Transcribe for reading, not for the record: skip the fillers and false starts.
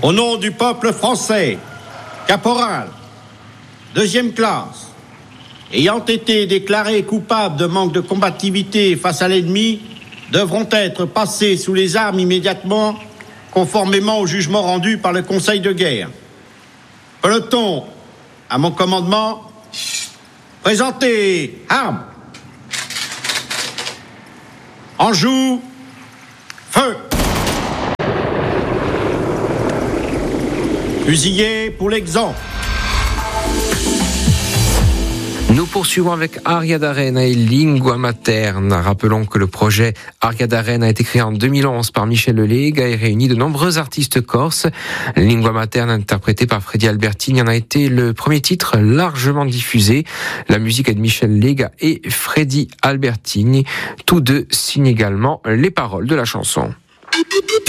Au nom du peuple français, caporal, 2e classe, ayant été déclarés coupables de manque de combativité face à l'ennemi, devront être passés sous les armes immédiatement, conformément au jugement rendu par le Conseil de guerre. Peloton, à mon commandement, présentez armes. En joue, feu. Fusillés pour l'exemple. Nous poursuivons avec Aria d'Arena et Lingua Materna. Rappelons que le projet Aria d'Arena a été créé en 2011 par Michel Lega et réunit de nombreux artistes corses. Lingua Materna, interprété par Freddy Albertini, en a été le premier titre largement diffusé. La musique est de Michel Lega et Freddy Albertini. Tous deux signent également les paroles de la chanson.